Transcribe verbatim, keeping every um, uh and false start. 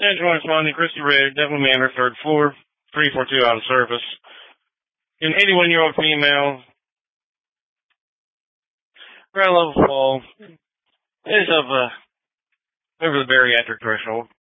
ten twenty, Christy Rig, Devil Manor, third floor, three four two out of service. An eighty-one-year-old female, ground level fall, is of uh, over the bariatric threshold.